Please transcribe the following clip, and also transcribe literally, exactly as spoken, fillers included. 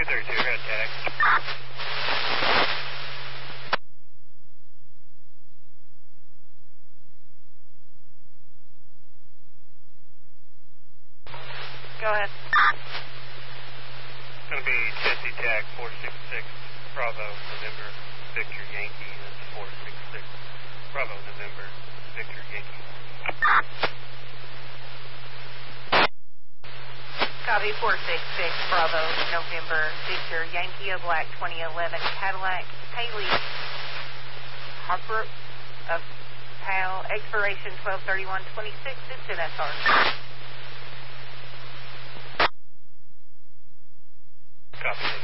thirty-two, red tag. Go ahead. It's going to be Chessie tag four six six, Bravo, November, Victor Yankee, that's four six six, Bravo, November, Victor Yankee. Copy four six six, Bravo, November, Victor Yankee, a black twenty eleven Cadillac Haley Harper of P A L, expiration twelve thirty-one twenty-six, it's in S R.